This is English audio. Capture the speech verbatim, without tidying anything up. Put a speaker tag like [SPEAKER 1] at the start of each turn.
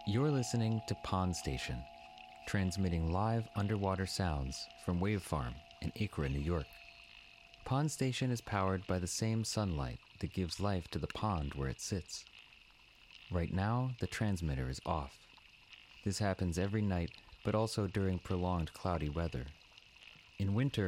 [SPEAKER 1] You're listening to Pond Station, transmitting live underwater sounds from Wave Farm in Acra, New York. Pond Station is powered by the same sunlight that gives life to the pond where it sits. Right now, the transmitter is off. This happens every night, but also during prolonged cloudy weather. In winter,